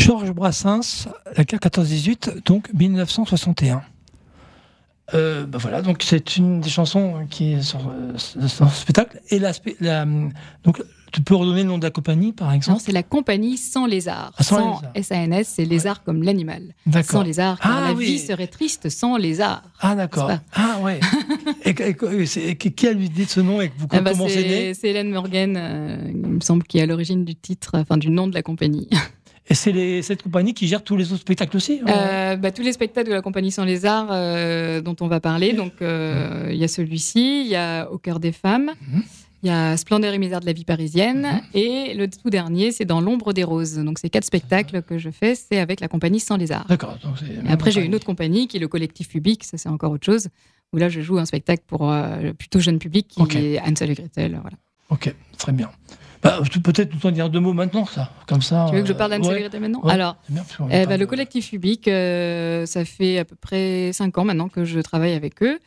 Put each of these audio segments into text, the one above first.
Georges Brassens, la guerre 14-18, donc 1961. Voilà, donc c'est une des chansons qui est sur ce spectacle. Et donc, tu peux redonner le nom de la compagnie, par exemple? Non, c'est la compagnie Sans Lézard. Sans S-A-N-S, c'est lézard comme l'animal. D'accord. Sans lézard, car la oui. vie serait triste sans lézard. Ah, d'accord. Ah, ouais. et qui a lui dit ce nom et comment c'est né? C'est Hélène Morgan, il me semble, qui est à l'origine du titre, enfin du nom de la compagnie. Et c'est cette compagnie qui gère tous les autres spectacles aussi? Tous les spectacles de la compagnie Sans Lézard dont on va parler. Donc, il y a celui-ci, il y a Au cœur des femmes, il y a Splendeur et misère de la vie parisienne, et le tout dernier, c'est Dans l'ombre des roses. Donc, ces 4 spectacles que je fais, c'est avec la compagnie Sans Lézard. D'accord. Donc et après, j'ai une autre compagnie qui est le collectif Public, ça c'est encore autre chose, où là, je joue un spectacle pour plutôt jeune public, qui est Hansel et Gretel. Voilà. Ok, très bien. Peut-être nous en dire 2 mots maintenant, ça, comme ça. Tu veux que je parle d'Hansel et Gretel maintenant? Ouais, alors, le collectif Public, ça fait à peu près 5 ans maintenant que je travaille avec eux.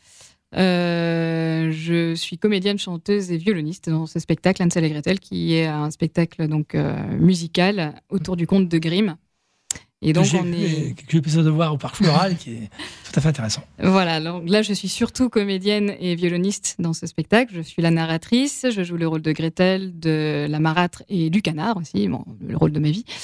Je suis comédienne, chanteuse et violoniste dans ce spectacle Hansel et Gretel, qui est un spectacle donc musical autour du conte de Grimm. Et donc j'ai vu quelques épisodes de voir au Parc Floral, qui est tout à fait intéressant. Voilà, donc là je suis surtout comédienne et violoniste dans ce spectacle. Je suis la narratrice, je joue le rôle de Gretel, de la marâtre et du canard aussi, le rôle de ma vie.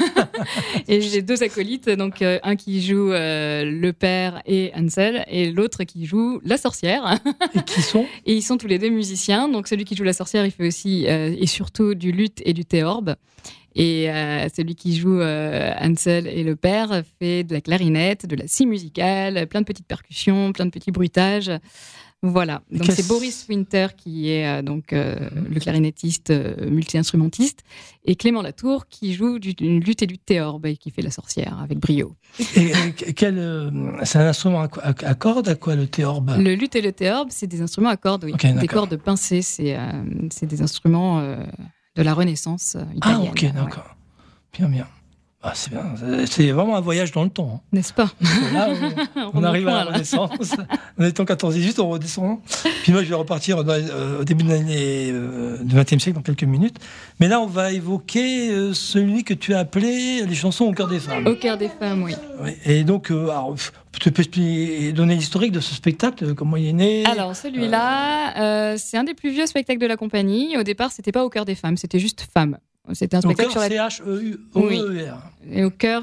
Et j'ai 2 acolytes, donc un qui joue le père et Hansel, et l'autre qui joue la sorcière. Et qui sont? Et ils sont tous les 2 musiciens. Donc celui qui joue la sorcière, il fait aussi et surtout du luth et du théorbe. Et celui qui joue Hansel et le père fait de la clarinette, de la scie musicale, plein de petites percussions, plein de petits bruitages. Voilà. Donc c'est Boris Winter qui est le clarinettiste multi-instrumentiste, et Clément Latour qui joue du luth et du théorbe et qui fait la sorcière avec brio. Et c'est un instrument à cordes, à quoi, le théorbe? Le luth et le théorbe, c'est des instruments à cordes, oui. Okay, des cordes pincées, c'est des instruments de la Renaissance italienne. Ah, ok, d'accord. Ouais. Bien. Ah, c'est bien. C'est vraiment un voyage dans le temps. Hein. N'est-ce pas? Là, on arrive à la Renaissance. On est en 14-18, on redescend. Puis moi, je vais repartir au début de l'année du XXe siècle, dans quelques minutes. Mais là, on va évoquer celui que tu as appelé les chansons au cœur des femmes. Au cœur des femmes, oui. Et donc, tu peux donner l'historique de ce spectacle, comment il est né? Alors, celui-là, c'est un des plus vieux spectacles de la compagnie. Au départ, c'était pas Au cœur des femmes, c'était juste Femmes. C'était un spectacle sur la... C-H-E-U-R. Et au cœur,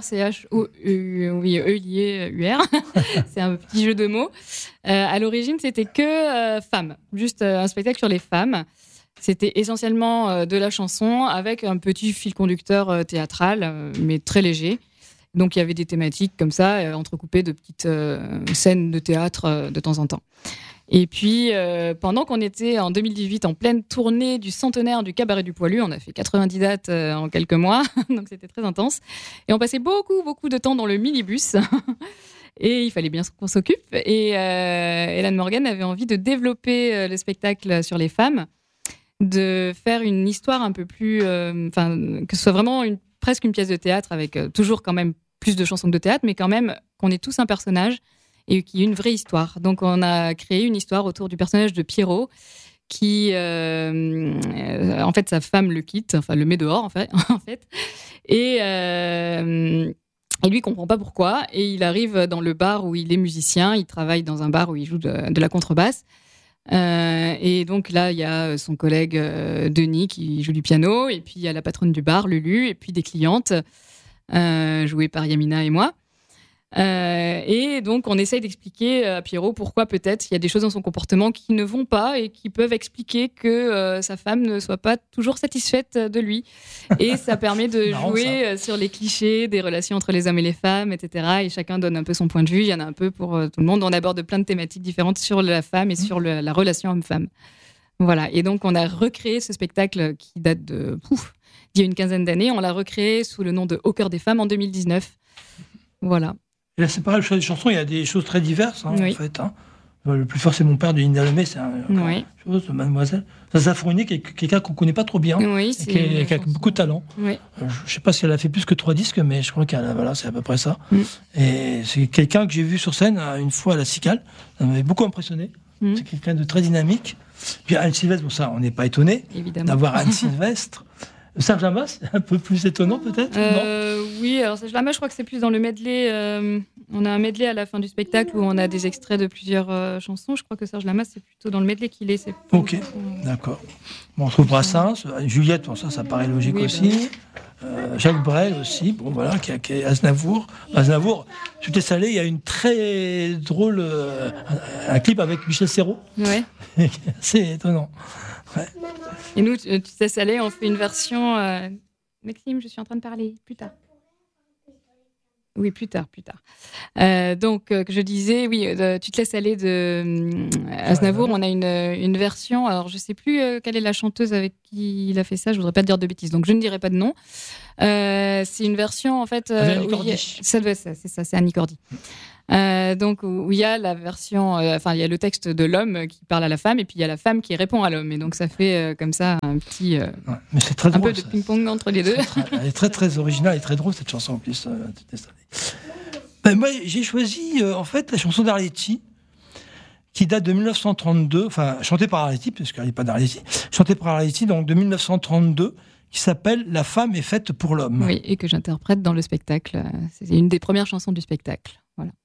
C-H-O-U-R. C'est un petit jeu de mots. À l'origine, c'était que femmes. Juste un spectacle sur les femmes. C'était essentiellement de la chanson avec un petit fil conducteur théâtral, mais très léger. Donc, il y avait des thématiques comme ça, entrecoupées de petites scènes de théâtre de temps en temps. Et puis, pendant qu'on était en 2018 en pleine tournée du centenaire du Cabaret du Poilu, on a fait 90 dates en quelques mois, donc c'était très intense. Et on passait beaucoup de temps dans le minibus. Et il fallait bien qu'on s'occupe. Et Hélène Morgan avait envie de développer le spectacle sur les femmes, de faire une histoire un peu plus... que ce soit vraiment presque une pièce de théâtre avec toujours quand même plus de chansons que de théâtre, mais quand même qu'on ait tous un personnage et qui est une vraie histoire. Donc, on a créé une histoire autour du personnage de Pierrot qui, en fait, sa femme le quitte, enfin, le met dehors, en fait. Et lui, il comprend pas pourquoi. Et il arrive dans le bar où il est musicien. Il travaille dans un bar où il joue de la contrebasse. Et donc, là, il y a son collègue Denis qui joue du piano. Et puis, il y a la patronne du bar, Lulu. Et puis, des clientes jouées par Yamina et moi. Et donc, on essaye d'expliquer à Pierrot pourquoi peut-être il y a des choses dans son comportement qui ne vont pas et qui peuvent expliquer que sa femme ne soit pas toujours satisfaite de lui. Et ça permet de jouer sur les clichés des relations entre les hommes et les femmes, etc. Et chacun donne un peu son point de vue. Il y en a un peu pour tout le monde. On aborde plein de thématiques différentes sur la femme et sur la relation homme-femme. Voilà. Et donc, on a recréé ce spectacle qui date d'il y a une quinzaine d'années. On l'a recréé sous le nom de Au cœur des femmes en 2019. Voilà. Et là, c'est pareil, le choix des chansons, il y a des choses très diverses, oui. En fait. Le plus fort, c'est Mon père de Linda Lemay, c'est une chose, Mademoiselle. Safrouni, qui est quelqu'un qu'on ne connaît pas trop bien, qui a beaucoup de talent. Oui. Je ne sais pas si elle a fait plus que 3 disques, mais je crois c'est à peu près ça. Et c'est quelqu'un que j'ai vu sur scène une fois à la Cicale. Ça m'avait beaucoup impressionné. C'est quelqu'un de très dynamique. Puis Anne Sylvestre, ça, on n'est pas étonné d'avoir Anne Sylvestre. Serge Lama, c'est un peu plus étonnant peut-être Oui, alors Serge Lama, je crois que c'est plus dans le medley. On a un medley à la fin du spectacle où on a des extraits de plusieurs chansons. Je crois que Serge Lama, c'est plutôt dans le medley qu'il est. Ok, d'accord. Bon, on trouve Brassens, Juliette, bon, ça paraît logique aussi. Jacques Brel aussi, bon voilà, qui est Aznavour. Toutes les salées, il y a une très drôle, un clip avec Michel Serrault. Ouais. C'est étonnant. Ouais. Et nous, tu sais, salé, on fait une version. Maxime, je suis en train de parler. Plus tard. Oui, plus tard. Donc, que je disais, oui, Tu te laisses aller de Aznavour. On a une version. Alors, je ne sais plus quelle est la chanteuse avec qui il a fait ça. Je ne voudrais pas te dire de bêtises, donc je ne dirai pas de nom. C'est une version, en fait. Annie Cordy. Ça doit être ça, c'est ça, c'est Annie Cordy. Donc, où il y a la version. Il y a le texte de l'homme qui parle à la femme, et puis il y a la femme qui répond à l'homme. Et donc, ça fait comme ça un petit. Mais c'est très drôle, un peu de ping-pong entre les deux. Elle est très, très originale et très drôle, cette chanson en plus. Moi, j'ai choisi en fait la chanson d'Arletty, qui date de 1932, enfin chantée par Arletty, parce qu'elle n'est pas d'Arletty, chantée par Arletty, donc de 1932, qui s'appelle « La femme est faite pour l'homme ». Oui, et que j'interprète dans le spectacle. C'est une des premières chansons du spectacle. Voilà.